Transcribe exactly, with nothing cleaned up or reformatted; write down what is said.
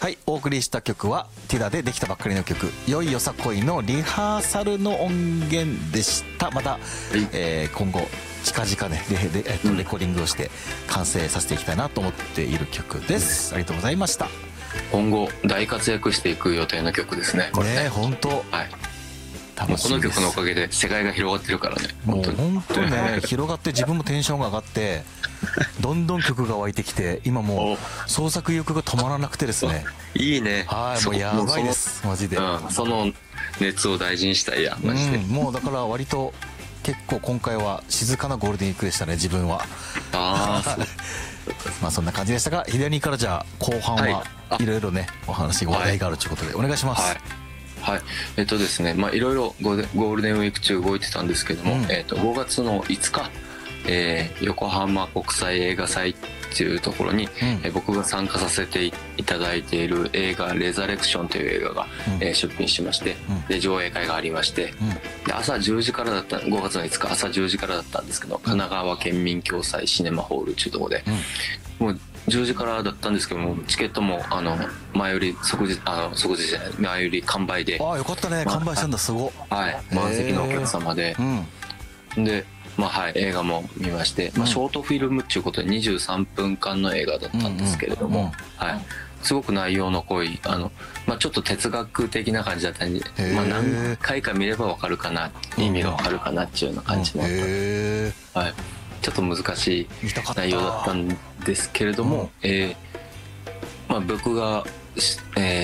はい、お送りした曲はティダでできたばっかりの曲「よいよさこい」のリハーサルの音源でした。また、はい、えー、今後近々ねレレ、えっと、レコーディングをして完成させていきたいなと思っている曲です、うん、ありがとうございました。 今後大活躍していく予定の曲ですねこれね。 ね、本当、 はい、もうこの曲のおかげで世界が広がってるからね。 もう本当ね広がって自分もテンションが上がってどんどん曲が湧いてきて今もう創作意欲が止まらなくてですね。 いいね。 はい、もうやばいですマジで、 うん、その熱を大事にしたいやマジで、 うん、もうだから割と結構今回は静かなゴールデンウィークでしたね自分は。ああまあそんな感じでしたが、左からじゃあ後半はいろいろねお話話題があるということでお願いします。 はいはい、えっとですね、まあいろいろゴールデンウィーク中動いてたんですけども、うん、えっとごがつのいつか、えー、横浜国際映画祭っていうところに、うん、えー、僕が参加させていただいている映画「レザレクション」という映画が、うん、えー、出品しまして、うん、で上映会がありまして、うん、で朝じゅうじからだったごがつのいつか朝じゅうじからだったんですけど、神奈川県民共済シネマホールっていうところで、うん、もうじゅうじからだったんですけどもチケットもあの前より即日あの即日じゃない前より完売で。 ああよかったね、ま、完売したんだ。すごはい満席のお客様で、うん、でまあはい映画も見まして、まあ、ショートフィルムっていうことでにじゅうさんぷんかんの映画だったんですけれども、はいすごく内容の濃いあの、まあ、ちょっと哲学的な感じだったんで、まあ、何回か見れば分かるかな意味が分かるかなっていうような感じの、はい、ちょっと難しい内容だったんですけれども、うん、えーまあ、僕が、え